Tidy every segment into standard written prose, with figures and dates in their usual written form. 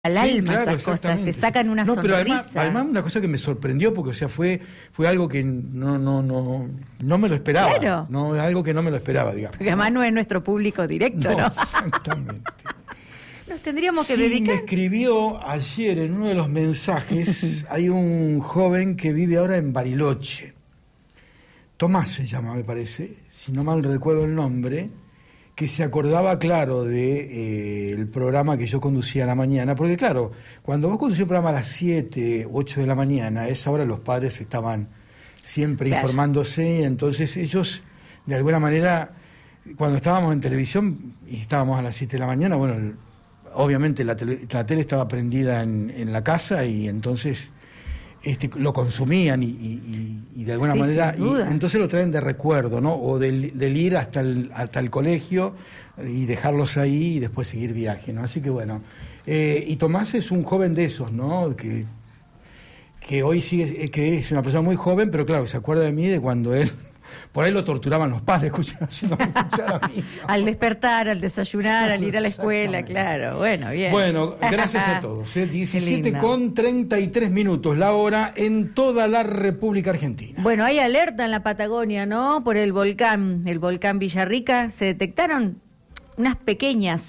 al Sí, alma claro, esas cosas, te exactamente. sacan una No, pero sonrisa. además una cosa que me sorprendió, porque o sea, fue algo que no me lo esperaba. Claro. No, es algo que no me lo esperaba, digamos. Porque además no es nuestro público directo, ¿no? Exactamente. Nos tendríamos que Sí, dedicar. me escribió ayer en uno de los mensajes, hay un joven que vive ahora en Bariloche. Tomás se llama, me parece, si no mal recuerdo el nombre, que se acordaba, claro, de el programa que yo conducía a la mañana, porque claro, cuando vos conducías un programa a las 7, 8 de la mañana, a esa hora los padres estaban siempre informándose, entonces ellos, de alguna manera, cuando estábamos en televisión y estábamos a las 7 de la mañana, bueno, obviamente la tele estaba prendida en la casa y entonces lo consumían y de alguna manera, y entonces lo traen de recuerdo, ¿no? O del ir hasta el colegio y dejarlos ahí y después seguir viaje, ¿no? Así que bueno, y Tomás es un joven de esos, ¿no? Que hoy sigue, que es una persona muy joven, pero claro, se acuerda de mí de cuando él, por ahí lo torturaban los padres, escuchar a mí. Al despertar, al desayunar, al ir a la escuela, claro. Bueno, bien. Bueno, gracias a todos. 17:33, la hora en toda la República Argentina. Bueno, hay alerta en la Patagonia, ¿no? Por el volcán Villarrica. Se detectaron unas pequeñas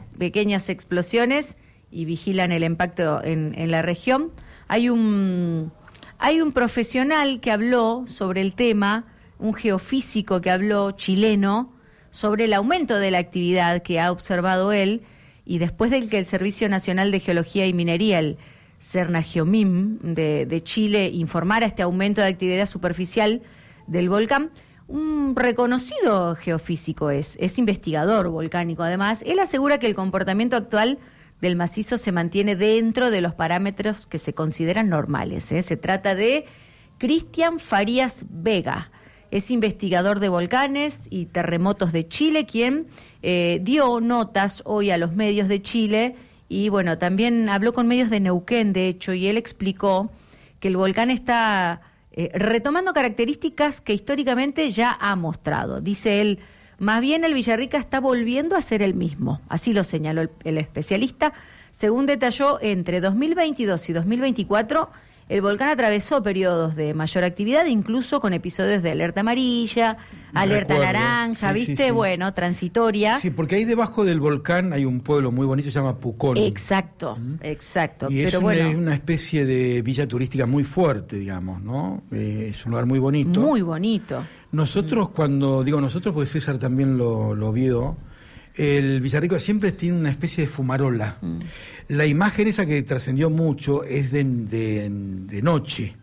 explosiones y vigilan el impacto en la región. Hay un profesional que habló sobre el tema, un geofísico que habló, chileno, sobre el aumento de la actividad que ha observado él, y después de que el Servicio Nacional de Geología y Minería, el Cernageomim de Chile, informara este aumento de actividad superficial del volcán, un reconocido geofísico es investigador volcánico además, él asegura que el comportamiento actual del macizo se mantiene dentro de los parámetros que se consideran normales. Se trata de Cristian Farías Vega. Es investigador de volcanes y terremotos de Chile, quien dio notas hoy a los medios de Chile y, bueno, también habló con medios de Neuquén, de hecho, y él explicó que el volcán está retomando características que históricamente ya ha mostrado. Dice él, más bien el Villarrica está volviendo a ser el mismo. Así lo señaló el especialista. Según detalló, entre 2022 y 2024... el volcán atravesó periodos de mayor actividad, incluso con episodios de alerta amarilla, alerta naranja, sí, ¿viste? Sí. Bueno, transitoria. Sí, porque ahí debajo del volcán hay un pueblo muy bonito, se llama Pucón. Exacto, exacto. Y pero es una especie de villa turística muy fuerte, digamos, ¿no? Es un lugar muy bonito. Muy bonito. Nosotros cuando, digo nosotros, porque César también lo vio, el Villarrica siempre tiene una especie de fumarola. La imagen esa que trascendió mucho es de noche.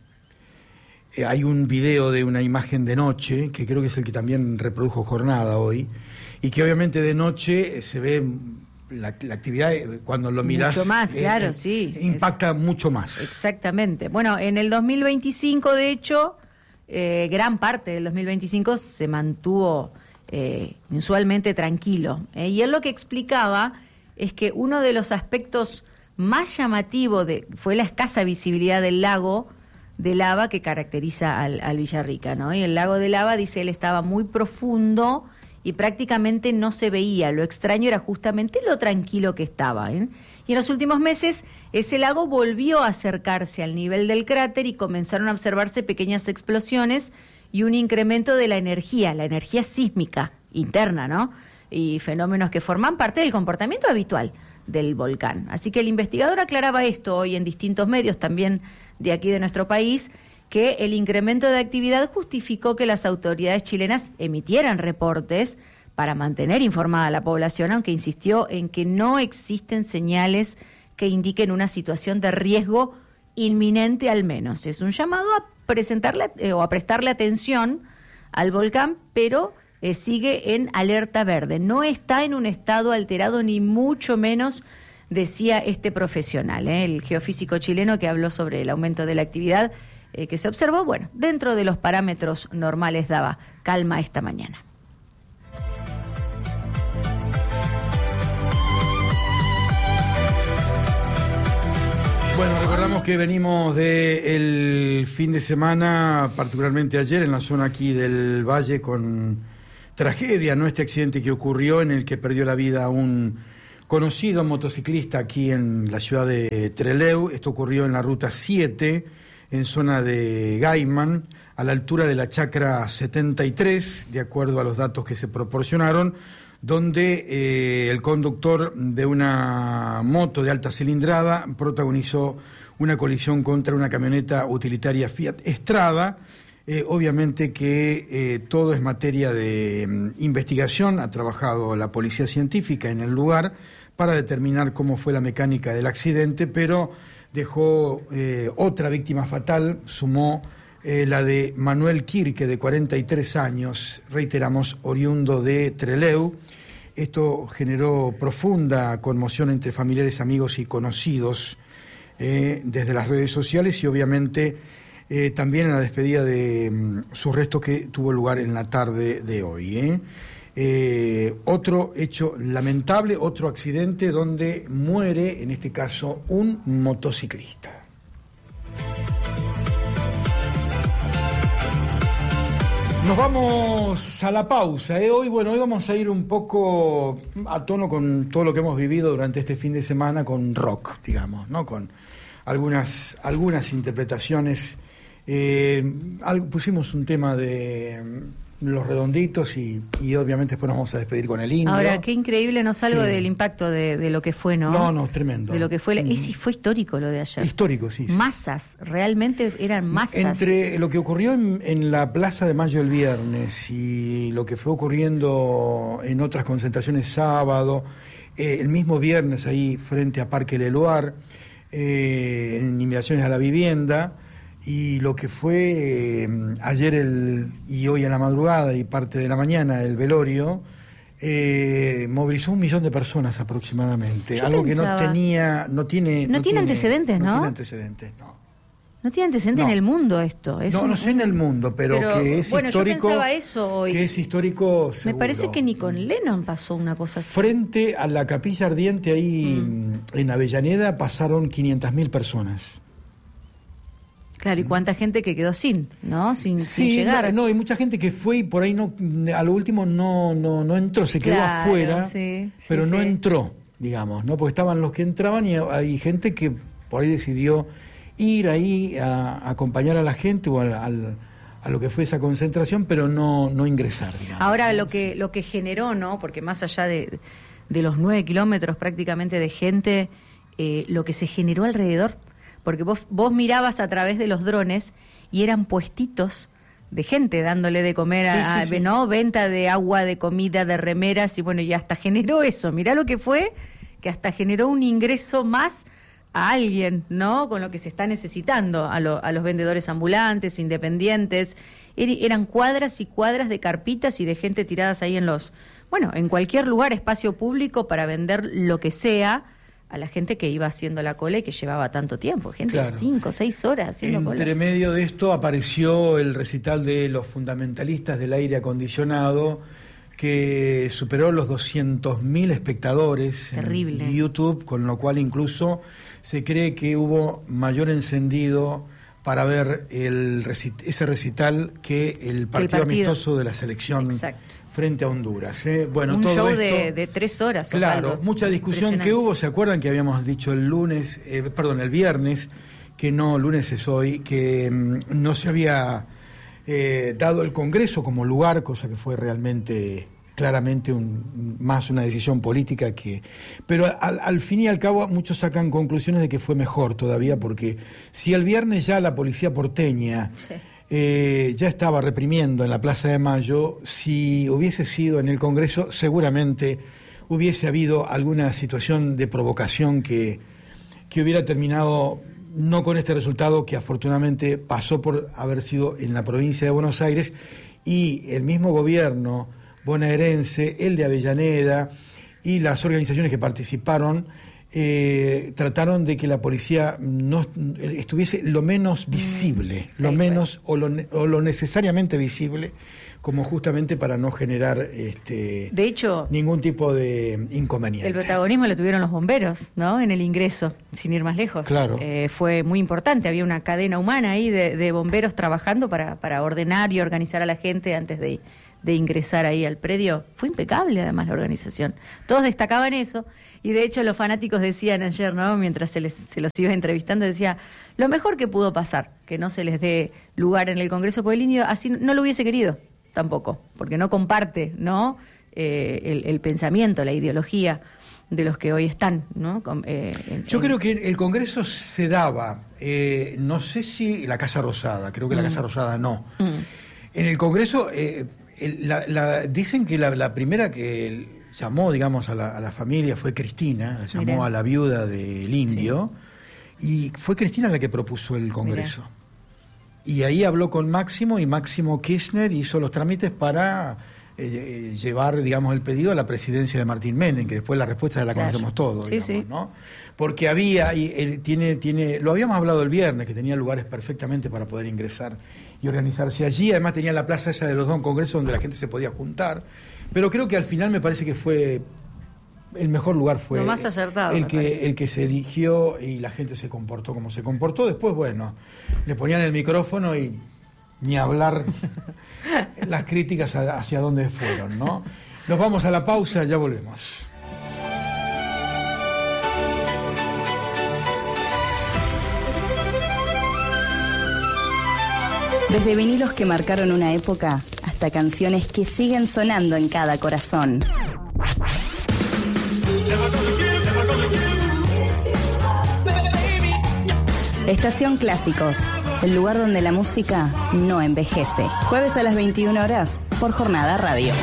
Hay un video de una imagen de noche, que creo que es el que también reprodujo Jornada hoy, y que obviamente de noche se ve la actividad, cuando lo miras mucho más, claro, sí. Impacta mucho más. Exactamente. Bueno, en el 2025, de hecho, gran parte del 2025 se mantuvo inusualmente tranquilo. Y él lo que explicaba es que uno de los aspectos más llamativos fue la escasa visibilidad del lago de lava que caracteriza al Villarrica, ¿no? Y el lago de lava, dice él, estaba muy profundo y prácticamente no se veía. Lo extraño era justamente lo tranquilo que estaba, ¿eh? Y en los últimos meses ese lago volvió a acercarse al nivel del cráter y comenzaron a observarse pequeñas explosiones y un incremento de la energía sísmica interna, ¿no? Y fenómenos que forman parte del comportamiento habitual del volcán. Así que el investigador aclaraba esto hoy en distintos medios, también de aquí de nuestro país, que el incremento de actividad justificó que las autoridades chilenas emitieran reportes para mantener informada a la población, aunque insistió en que no existen señales que indiquen una situación de riesgo inminente al menos. Es un llamado a prestarle atención al volcán, pero sigue en alerta verde. No está en un estado alterado, ni mucho menos, decía este profesional, el geofísico chileno que habló sobre el aumento de la actividad que se observó, bueno, dentro de los parámetros normales, daba calma esta mañana. Bueno, recordamos que venimos del fin de semana, particularmente ayer, en la zona aquí del Valle, con tragedia, ¿no? Este accidente que ocurrió en el que perdió la vida un conocido motociclista aquí en la ciudad de Trelew. Esto ocurrió en la ruta 7, en zona de Gaiman, a la altura de la chacra 73, de acuerdo a los datos que se proporcionaron, donde el conductor de una moto de alta cilindrada protagonizó una colisión contra una camioneta utilitaria Fiat Strada. Obviamente que todo es materia de investigación. Ha trabajado la policía científica en el lugar para determinar cómo fue la mecánica del accidente, pero dejó otra víctima fatal, sumó la de Manuel Kirke, de 43 años, reiteramos, oriundo de Trelew. Esto generó profunda conmoción entre familiares, amigos y conocidos desde las redes sociales y obviamente también en la despedida de sus restos que tuvo lugar en la tarde de hoy. Otro hecho lamentable, otro accidente donde muere, en este caso, un motociclista. Nos vamos a la pausa. Hoy vamos a ir un poco a tono con todo lo que hemos vivido durante este fin de semana con rock, digamos, ¿no? Con algunas interpretaciones. Pusimos un tema de Los Redonditos y obviamente después nos vamos a despedir con el Indio. Ahora, qué increíble, no salgo del impacto de lo que fue, ¿no? No, tremendo. De lo que fue. Fue histórico lo de ayer. Histórico, sí. Masas, realmente eran masas. Entre lo que ocurrió en la Plaza de Mayo el viernes y lo que fue ocurriendo en otras concentraciones sábado, el mismo viernes ahí frente a Parque Leloir, en inmediaciones a la vivienda, y lo que fue ayer y hoy en la madrugada y parte de la mañana el velorio, movilizó 1 millón de personas aproximadamente. Yo algo pensaba, que no tiene antecedentes, ¿no? No tiene antecedentes, no. No tiene antecedentes en el mundo esto. No sé en el mundo, pero que es histórico. Yo pensaba eso hoy. Que es histórico, seguro. Me parece que ni con Lennon pasó una cosa así. Frente a la Capilla Ardiente ahí en Avellaneda pasaron 500.000 personas. Claro, y cuánta gente que quedó sin llegar. No, hay mucha gente que fue y por ahí a lo último no entró, se quedó afuera, pero no entró, digamos, ¿no? Porque estaban los que entraban y hay gente que por ahí decidió ir ahí a acompañar a la gente o a lo que fue esa concentración, pero no ingresar, digamos. Ahora lo que generó, ¿no? Porque más allá de los 9 kilómetros prácticamente de gente, lo que se generó alrededor, porque vos mirabas a través de los drones y eran puestitos de gente dándole de comer ¿no? Venta de agua, de comida, de remeras, y hasta generó eso. Mirá lo que fue, que hasta generó un ingreso más a alguien, ¿no? Con lo que se está necesitando, a los vendedores ambulantes, independientes. Eran cuadras y cuadras de carpitas y de gente tiradas ahí en cualquier lugar, espacio público, para vender lo que sea a la gente que iba haciendo la cola y que llevaba tanto tiempo, gente de 5 o 6 horas haciendo cola. Entre medio de esto apareció el recital de los fundamentalistas del aire acondicionado, que superó los 200.000 espectadores en YouTube, con lo cual incluso se cree que hubo mayor encendido para ver ese recital que el partido amistoso de la selección. Exacto. Frente a Honduras. Bueno, un todo show esto, de 3 horas. Claro, Osvaldo. mucha discusión que hubo. ¿Se acuerdan que habíamos dicho el viernes, que no, lunes es hoy, que no se había dado el Congreso como lugar, cosa que fue realmente, claramente, más una decisión política que... Pero al fin y al cabo muchos sacan conclusiones de que fue mejor todavía, porque si el viernes ya la policía porteña... Sí. Ya estaba reprimiendo en la Plaza de Mayo, si hubiese sido en el Congreso, seguramente hubiese habido alguna situación de provocación que hubiera terminado no con este resultado, que afortunadamente pasó por haber sido en la provincia de Buenos Aires, y el mismo gobierno bonaerense, el de Avellaneda y las organizaciones que participaron, trataron de que la policía no estuviese lo menos visible, lo necesariamente visible, como justamente para no generar de hecho, ningún tipo de inconveniente. El protagonismo lo tuvieron los bomberos, ¿no? En el ingreso, sin ir más lejos. Claro. Fue muy importante, había una cadena humana ahí de bomberos trabajando para ordenar y organizar a la gente antes de de ingresar ahí al predio. Fue impecable además la organización. Todos destacaban eso y de hecho los fanáticos decían ayer, ¿no? Mientras se los iba entrevistando, decía, lo mejor que pudo pasar, que no se les dé lugar en el Congreso, porque el indio así no lo hubiese querido tampoco, porque no comparte, ¿no? El pensamiento, la ideología de los que hoy están, ¿no? Yo creo que el Congreso se daba, no sé si la Casa Rosada, creo que la Casa Rosada no. En el Congreso, dicen que la primera que llamó, digamos, a la familia fue Cristina, la llamó Mirá. A la viuda del indio, y fue Cristina la que propuso el Congreso. Mirá. Y ahí habló con Máximo, y Máximo Kirchner hizo los trámites para llevar, digamos, el pedido a la presidencia de Martín Menem, que después la respuesta la conocemos todos, sí, digamos, ¿no? Porque había, y él tiene, lo habíamos hablado el viernes, que tenía lugares perfectamente para poder ingresar y organizarse allí. Además tenía la plaza esa de los dos congresos donde la gente se podía juntar. Pero creo que al final me parece que fue el mejor lugar, fue lo más acertado, el que se eligió, y la gente se comportó como se comportó. Después, bueno, le ponían el micrófono y ni hablar las críticas hacia dónde fueron, ¿no? Nos vamos a la pausa, ya volvemos. Desde vinilos que marcaron una época hasta canciones que siguen sonando en cada corazón. Estación Clásicos, el lugar donde la música no envejece. Jueves a las 21 horas por Jornada Radio.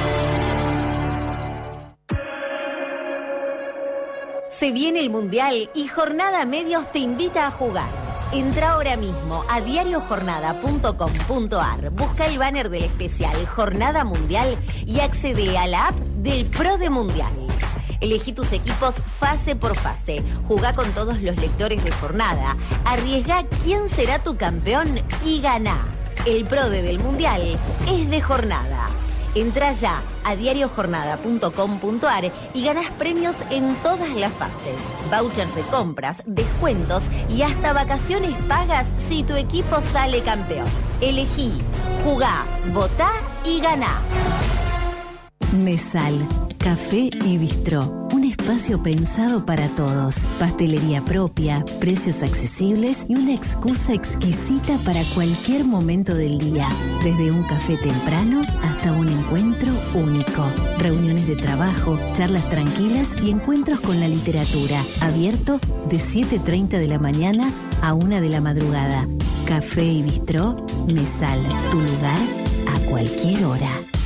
Se viene el Mundial y Jornada Medios te invita a jugar. Entra ahora mismo a diariojornada.com.ar, busca el banner del especial Jornada Mundial y accede a la app del Pro de Mundial. Elegí tus equipos fase por fase, jugá con todos los lectores de Jornada, arriesgá quién será tu campeón y ganá. El Pro del Mundial es de Jornada. Entra ya a diariojornada.com.ar y ganás premios en todas las fases. Vouchers de compras, descuentos y hasta vacaciones pagas si tu equipo sale campeón. Elegí, jugá, votá y ganá. Mesal, café y bistró. Un espacio pensado para todos. Pastelería propia, precios accesibles y una excusa exquisita para cualquier momento del día. Desde un café temprano hasta un encuentro único. Reuniones de trabajo, charlas tranquilas y encuentros con la literatura. Abierto de 7:30 de la mañana a 1 de la madrugada. Café y bistró, Mesal. Tu lugar a cualquier hora.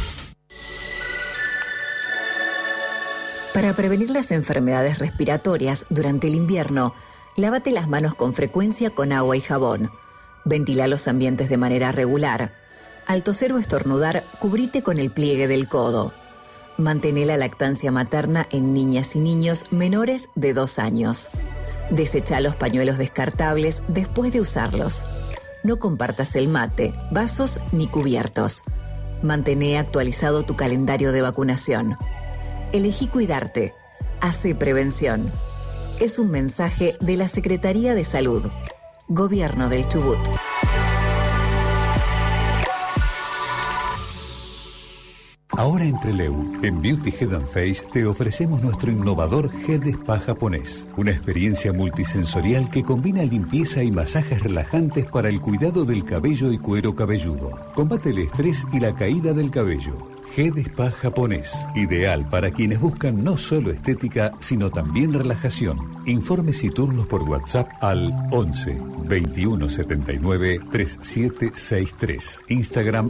Para prevenir las enfermedades respiratorias durante el invierno, lávate las manos con frecuencia con agua y jabón. Ventila los ambientes de manera regular. Al toser o estornudar, cubrite con el pliegue del codo. Mantén la lactancia materna en niñas y niños menores de 2 años. Desecha los pañuelos descartables después de usarlos. No compartas el mate, vasos ni cubiertos. Mantén actualizado tu calendario de vacunación. Elegí cuidarte. Hace prevención. Es un mensaje de la Secretaría de Salud. Gobierno del Chubut. Ahora en Trelew, en Beauty Head and Face, te ofrecemos nuestro innovador Head Spa japonés. Una experiencia multisensorial que combina limpieza y masajes relajantes para el cuidado del cabello y cuero cabelludo. Combate el estrés y la caída del cabello. Head Spa japonés, ideal para quienes buscan no solo estética, sino también relajación. Informes y turnos por WhatsApp al 11 21 79 3763. Instagram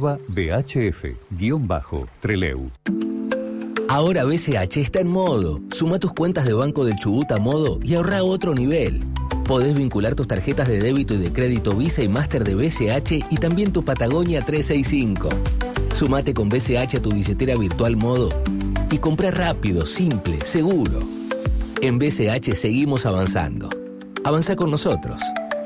@BHF_Treleu. Ahora BCH está en modo. Suma tus cuentas de Banco del Chubut a modo y ahorra a otro nivel. Podés vincular tus tarjetas de débito y de crédito Visa y Master de BCH y también tu Patagonia 365. Sumate con BCH a tu billetera virtual Modo y compra rápido, simple, seguro. En BCH seguimos avanzando. Avanza con nosotros.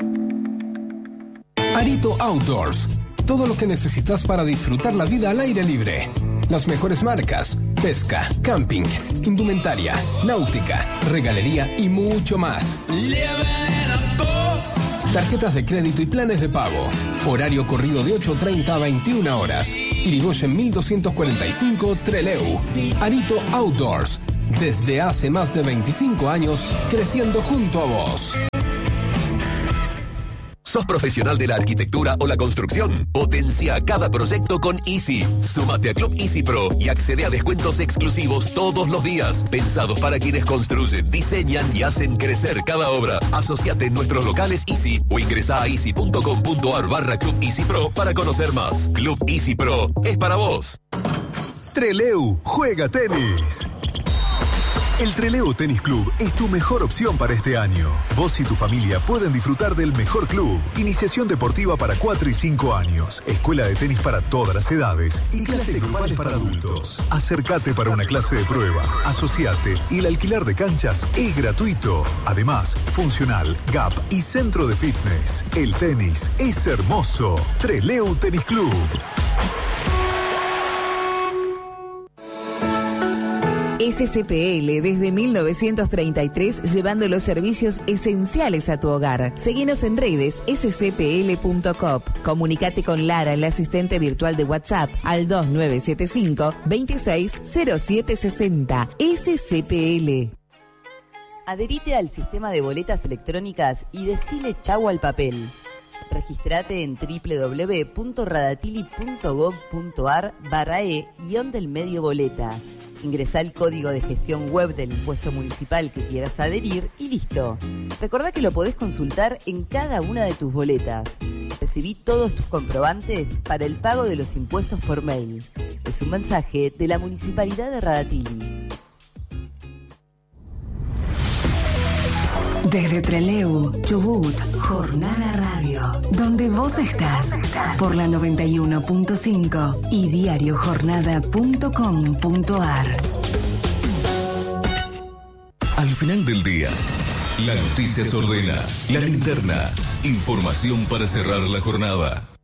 Arito Outdoors. Todo lo que necesitas para disfrutar la vida al aire libre. Las mejores marcas, pesca, camping, indumentaria, náutica, regalería y mucho más. tarjetas de crédito y planes de pago. Horario corrido de 8:30 a 21 horas. Irigoyen 1245 Trelew. Arito Outdoors. Desde hace más de 25 años, creciendo junto a vos. ¿Sos profesional de la arquitectura o la construcción? Potencia cada proyecto con Easy. Súmate a Club Easy Pro y accede a descuentos exclusivos todos los días, pensados para quienes construyen, diseñan y hacen crecer cada obra. Asociate en nuestros locales Easy o ingresa a easy.com.ar/Club Easy Pro para conocer más. Club Easy Pro es para vos. Trelew juega tenis. El Trelew Tenis Club es tu mejor opción para este año. Vos y tu familia pueden disfrutar del mejor club. Iniciación deportiva para 4 y 5 años. Escuela de tenis para todas las edades. Y clases grupales para adultos. Acércate para una clase de prueba. Asociate y el alquiler de canchas es gratuito. Además, funcional, gap y centro de fitness. El tenis es hermoso. Trelew Tenis Club. SCPL desde 1933 llevando los servicios esenciales a tu hogar. Seguinos en redes scpl.coop. Comunicate con Lara, el asistente virtual de WhatsApp, al 2975 260760. SCPL. Adherite al sistema de boletas electrónicas y decile chau al papel. Registrate en www.radatili.gov.ar/e-del-medio boleta. Ingresá el código de gestión web del impuesto municipal que quieras adherir y listo. Recordá que lo podés consultar en cada una de tus boletas. Recibí todos tus comprobantes para el pago de los impuestos por mail. Es un mensaje de la Municipalidad de Radatili. Desde Trelew, Chubut, Jornada Radio, donde vos estás, por la 91.5 y diariojornada.com.ar. Al final del día, la noticia se ordena, la linterna, información para cerrar la jornada.